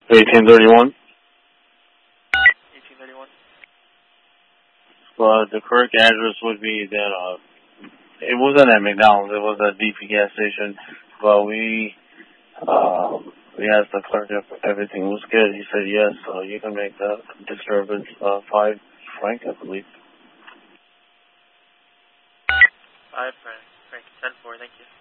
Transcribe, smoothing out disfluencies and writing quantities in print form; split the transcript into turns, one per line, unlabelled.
1831.
1831.
Well, the correct address would be that, it wasn't at McDonald's, it was at DP gas station, but we asked the clerk if everything was good. He said yes, so you can make the disturbance, 5 franc, I believe.
5 franc. Frank, 10-4, thank you.